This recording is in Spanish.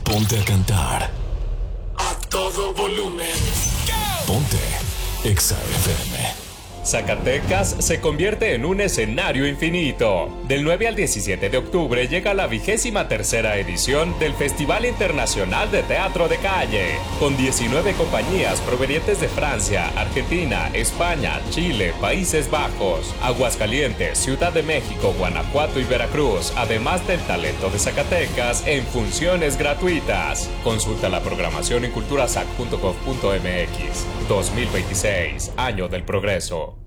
Ponte a cantar. A todo volumen. Ponte Exa FM. Zacatecas se convierte en un escenario infinito. Del 9 al 17 de octubre llega la 23ª edición del Festival Internacional de Teatro de Calle, con 19 compañías provenientes de Francia, Argentina, España, Chile, Países Bajos, Aguascalientes, Ciudad de México, Guanajuato y Veracruz, además del talento de Zacatecas en funciones gratuitas. Consulta la programación en culturazac.gov.mx. 2026, Año del Progreso.